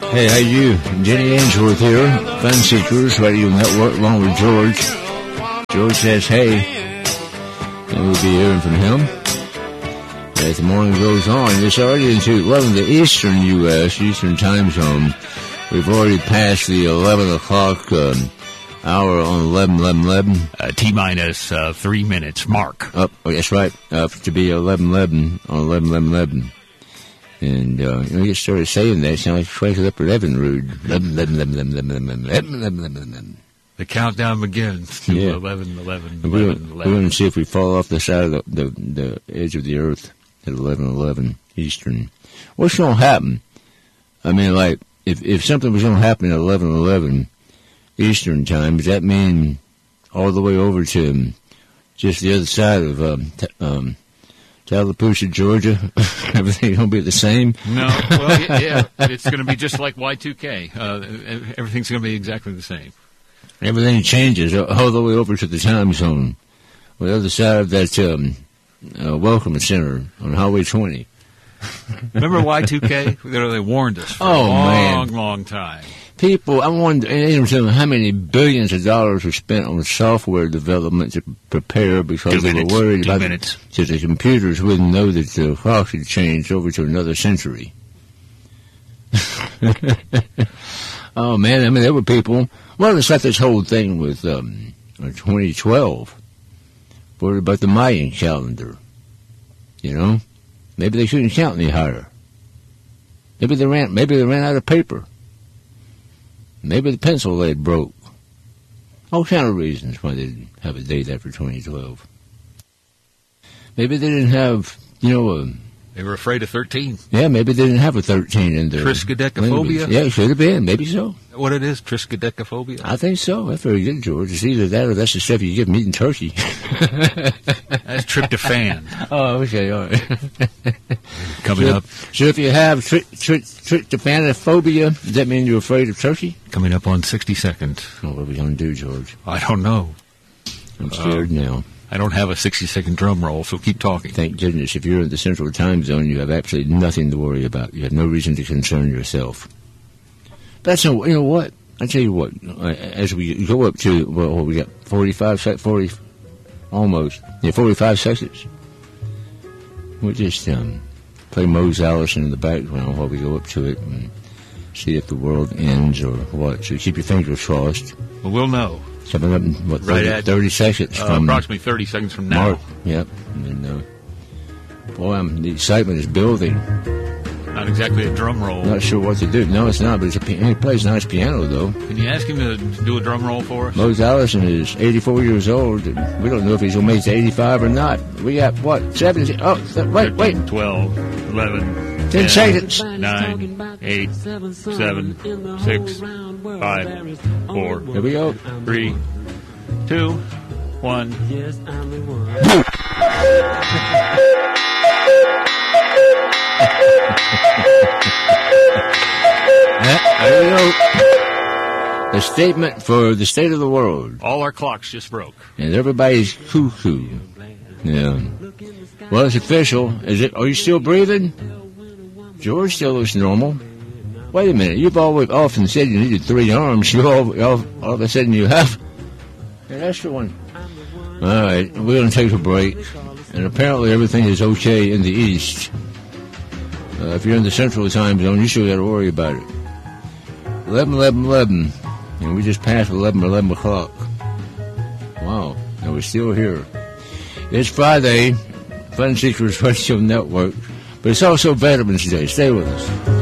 Hey, how you? Jenny Ainsworth here, Fun Seekers Radio Network, along with George. George says, hey, and we'll be hearing from him as the morning goes on. It's already into 11, the Eastern U.S., Eastern time zone. We've already passed the 11 o'clock hour on 11. T-minus 3 minutes mark. Oh, that's right. To be 11 on 11. And, you get started saying that, it sounds like Schweizer Upper Levin Rude. The countdown begins to 11. We're going to see if we fall off the side of the edge of the earth at 11 Eastern. What's going to happen? I mean, like, if something was going to happen at 11 Eastern time, does that mean all the way over to just the other side of Tallapoosa, Georgia? Everything's going to be the same? No. Well, yeah. It's going to be just like Y2K. Everything's going to be exactly the same. Everything changes all the way over to the time zone. On the other side of that Welcome Center on Highway 20. Remember Y2K? They warned us for a long time. People, I wonder, how many billions of dollars were spent on software development to prepare because they were worried about that the computers wouldn't know that the clock had changed over to another century. Oh, man, I mean, there were people. Well, it's like this whole thing with 2012, worried about the Mayan calendar. You know? Maybe they shouldn't count any higher. Maybe they ran out of paper. Maybe the pencil lead broke. All kind of reasons why they didn't have a date after 2012. Maybe they didn't have, they were afraid of 13. Yeah, maybe they didn't have a 13 in there. Triskaidekaphobia? Yeah, it should have been. Maybe so. What it is, triskaidekaphobia? I think so. That's very good, George. It's either that or that's the stuff you give meat and turkey. That's tryptophan. Oh, okay, all right. Coming up. So if you have tryptophanophobia, does that mean you're afraid of turkey? Coming up on 60 Seconds. Oh, what are we going to do, George? I don't know. I'm scared now. I don't have a 60-second drum roll, so keep talking. Thank goodness. If you're in the Central Time Zone, you have absolutely nothing to worry about. You have no reason to concern yourself. That's you know what? I tell you what. As we go up to we got 45 seconds. We'll just play Mose Allison in the background while we go up to it and see if the world ends or what. So keep your fingers crossed. Well, we'll know. Coming up in, 30 seconds from... approximately 30 seconds from now. Mark. Yep. And, boy, the excitement is building. Not exactly a drum roll. Not sure what to do. No, it's not, but he plays nice piano, though. Can you ask him to do a drum roll for us? Mose Allison is 84 years old. And we don't know if he's going to make it to 85 or not. We got, 17? Oh, wait. 12, 11... 10 seconds. 9, 8, 7, 6, 5, 4. Here we go. 3, 2, 1. Yes, I'm the one. There we go. A statement for the state of the world. All our clocks just broke. And everybody's cuckoo. Yeah. Well, it's official. Is it? Are you still breathing? George still looks normal. Wait a minute. You've always often said you needed 3 arms. You all of a sudden you have an extra one. All right. We're going to take a break. And apparently everything is okay in the East. If you're in the Central Time Zone, you still got to worry about it. 11. And we just passed 11 o'clock. Wow. And we're still here. It's Friday. Fun Seekers Radio Network. But it's also Veterans Day. Stay with us.